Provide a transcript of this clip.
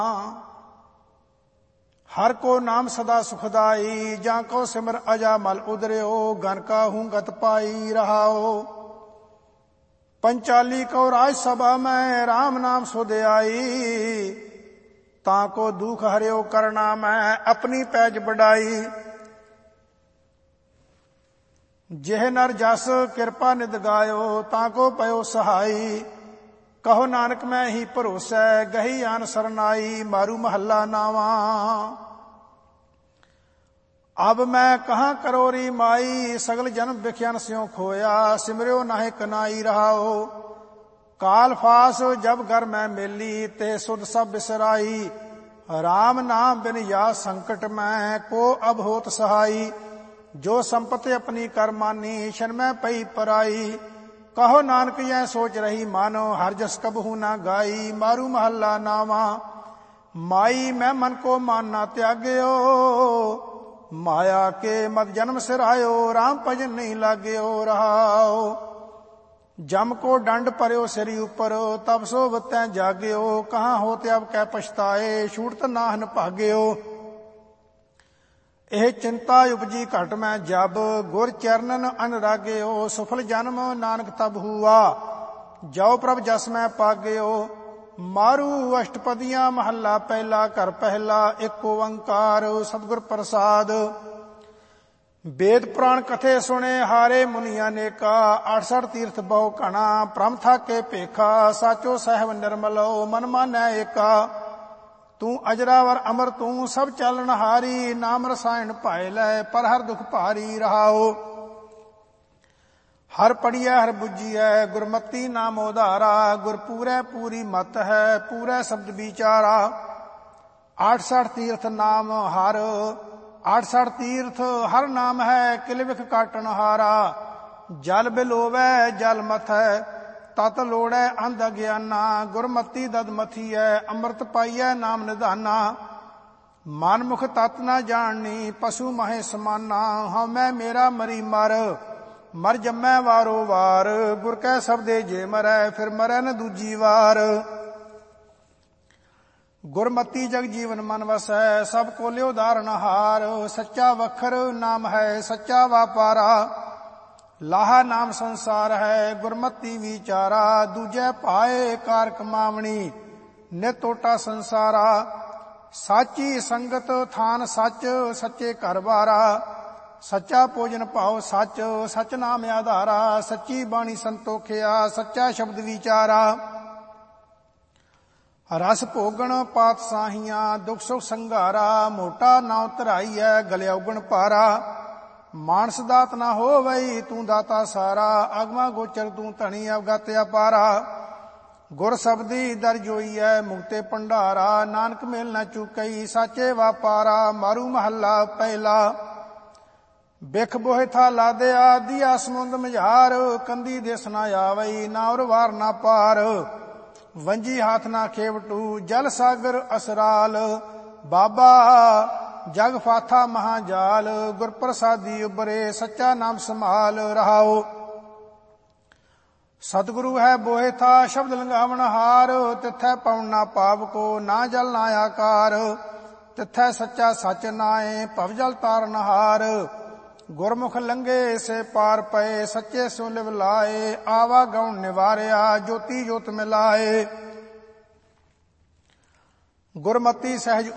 हर को नाम सदा सुखदाई, जाको सिमर अजा मल उदर्यो, गन का हूं गत पाई रहाओ। पंचाली को राज सभा में राम नाम सुध आई, ताको दुख हरियो करना मैं अपनी पैज बढ़ाई। जेह नर जस कृपा निद गायो, ताको पयो सहाई, कहो नानक मैं ही भरोसै गही आन सरनाई। मारू महला नावा अब मैं कहाँ करोरी माई, सगल जन्म बिख्यान स्यों खोया, सिमरियो नाहे कनाई रहाओ। काल फास जब घर मैं मेली, ते सुध सब बिसराई, राम नाम बिन या संकट मैं को अब होत सहाई। जो संपत्ति अपनी कर मानी, शन में पई पराई, कहो नानक यह सोच रही मानो, हर जस कबहू ना गाई। मारू महला नावा माई मैं मन को मानना त्याग्यो, माया के मत जन्म सिरायो, राम भजन नहीं लाग्यो रहाओ। जम को दंड परयो सिरी ऊपर, तब सो वतै जाग्यो, कहाँ होते अब कै पछताए, छूटत नाहन भाग्यो। ਇਹ ਚਿੰਤਾ ਉਪਜੀ ਘਟ ਮੈਂ ਜਬ, ਗੁਰ ਚਰਨਨ ਅਨਰਾਗਿਓ। ਸੁਫਲ ਜਨਮ ਨਾਨਕ ਤਬ ਹੁਆ, ਜਾਉ ਪ੍ਰਭ ਜਸ ਮੈਂ ਪਾਗਿਓ। ਮਾਰੂ ਅਸ਼ਟਪਦੀਆਂ ਮਹੱਲਾ ਪਹਿਲਾ, ਘਰ ਪਹਿਲਾ ਇੱਕ ਓੰਕਾਰ ਸਤਿਗੁਰ ਪ੍ਰਸਾਦ। वेद पुराण कथे सुने हारे मुनिया नेका, 68 तीर्थ बहु घना, प्रम थाके पेखा, साचो सहब निर्मलो मन मानै एका। तू अजरावर अमर तू सब चालन हारी, नाम रसायन पाए लै पर हर दुख भारी रहाओ। हर पढ़िया हर बुझिया गुरमती नाम उधारा, गुर पूरै पूरी मत है पूरै शब्द विचारा। 68 तीर्थ नाम हर, 68 तीर्थ हर नाम है, किल विख काटन हारा। जल बिलोवै जल मथ है, तत लोड़ै अंध अज्ञाना, गुरमती दद मथीऐ अमृत पाइऐ नाम निधाना। मन मुख तत न जाननी पशु महे समाना, हाँ मैं मेरा मरी मर जम्मै वारो वार। गुर कै शब्दे जे मरै फिर मरै न दूजी वार। गुरमती जग जीवन मन वसै, सब कोल्यो धारण हार। सच्चा वखर नाम है सच्चा वापारा, लाहा नाम संसार है गुरमती विचारा। दूजे पाए कार कमावणी नित टोटा संसारा। साची संगत थान सच सच्चे घर बारा, सच्चा भोजन भाव सच सच नाम आधारा। सच्ची बाणी संतोखिया सच्चा शब्द विचारा। रस भोगण पात साहियां दुख सुख संघारा, मोटा नाव धराई है गलिया उगण पारा। मानस दात ना हो वही तू दाता सारा, अगवा गोचर तू धनी अवगत अपारा। गुर शब्दी दर जोई है मुक्ते भंडारा, नानक मेल न चुकई साचे वापारा। मारू महला पहला बिख बोहे था लादया, दिया समुंद मझार। कंदी देस ना आवई ना उर वार ना पार, वंजी हाथ ना खेवटू जल सागर असराल। बाबा जग फाथा महाजाल, गुर प्रसादी उबरे सच्चा नाम संभाल रहाओ। सतगुरु है बोहे था शब्द लंघावन हार, तिथै पवन ना पाप को ना जल ना आकार। तिथै सच्चा सच नाए भव जल तारन हार। गुरमुख लंघे से पार पए सच्चे सो लिव लाए। आवा गौण निवारिया ज्योति ज्योत मिलाए। गुरमती सहज